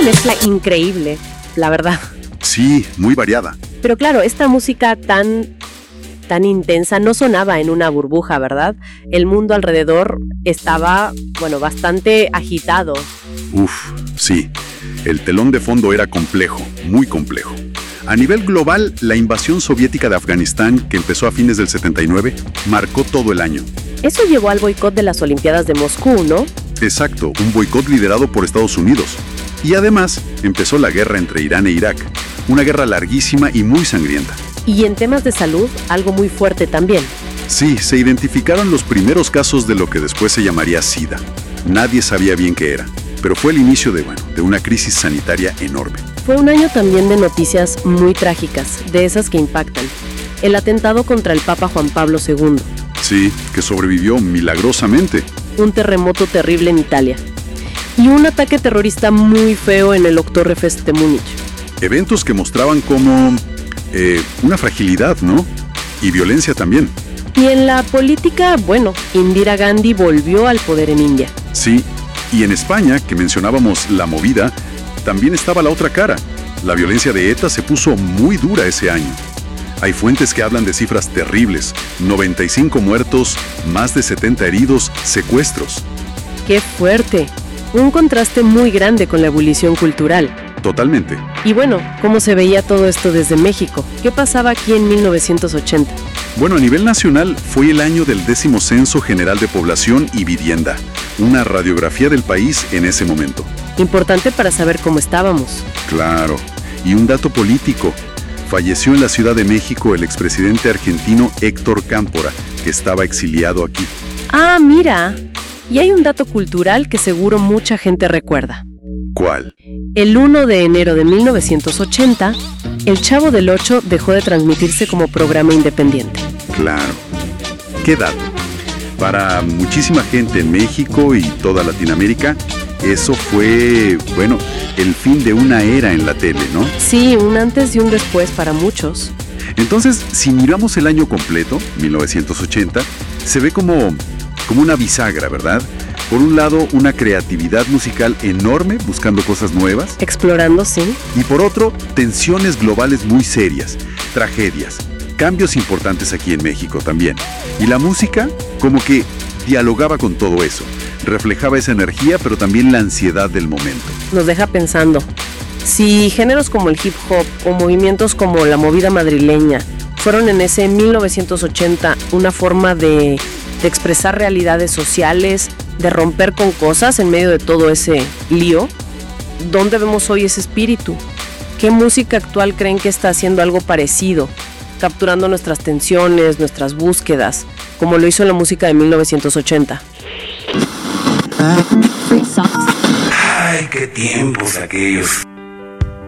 mezcla increíble, la verdad. Sí, muy variada. Pero claro, esta música tan intensa no sonaba en una burbuja, ¿verdad? El mundo alrededor estaba, bastante agitado. Sí. El telón de fondo era complejo, muy complejo. A nivel global, la invasión soviética de Afganistán, que empezó a fines del 79, marcó todo el año. Eso llevó al boicot de las Olimpiadas de Moscú, ¿no? Exacto, un boicot liderado por Estados Unidos. Y además, empezó la guerra entre Irán e Irak, una guerra larguísima y muy sangrienta. Y en temas de salud, algo muy fuerte también. Sí, se identificaron los primeros casos de lo que después se llamaría SIDA. Nadie sabía bien qué era, pero fue el inicio de una crisis sanitaria enorme. Fue un año también de noticias muy trágicas, de esas que impactan. El atentado contra el Papa Juan Pablo II. Sí, que sobrevivió milagrosamente. Un terremoto terrible en Italia. Y un ataque terrorista muy feo en el Oktoberfest de Múnich. Eventos que mostraban como una fragilidad, ¿no? Y violencia también. Y en la política, Indira Gandhi volvió al poder en India. Sí, y en España, que mencionábamos la movida, también estaba la otra cara. La violencia de ETA se puso muy dura ese año. Hay fuentes que hablan de cifras terribles, 95 muertos, más de 70 heridos, secuestros. ¡Qué fuerte! Un contraste muy grande con la ebullición cultural. Totalmente. Y ¿cómo se veía todo esto desde México? ¿Qué pasaba aquí en 1980? A nivel nacional fue el año del 10º Censo General de Población y Vivienda, una radiografía del país en ese momento. Importante para saber cómo estábamos. Claro. Y un dato político. Falleció en la Ciudad de México el expresidente argentino Héctor Cámpora, que estaba exiliado aquí. Ah, mira. Y hay un dato cultural que seguro mucha gente recuerda. ¿Cuál? El 1 de enero de 1980, El Chavo del Ocho dejó de transmitirse como programa independiente. Claro. ¿Qué dato? Para muchísima gente en México y toda Latinoamérica, eso fue, el fin de una era en la tele, ¿no? Sí, un antes y un después para muchos. Entonces, si miramos el año completo, 1980, se ve como una bisagra, ¿verdad? Por un lado, una creatividad musical enorme, buscando cosas nuevas. Explorando, sí. Y por otro, tensiones globales muy serias, tragedias, cambios importantes aquí en México también. Y la música, como que dialogaba con todo eso. Reflejaba esa energía, pero también la ansiedad del momento. Nos deja pensando. Si géneros como el hip hop o movimientos como la movida madrileña fueron en ese 1980 una forma de expresar realidades sociales, de romper con cosas en medio de todo ese lío, ¿dónde vemos hoy ese espíritu? ¿Qué música actual creen que está haciendo algo parecido, capturando nuestras tensiones, nuestras búsquedas, como lo hizo la música de 1980? Ay, qué tiempos aquellos.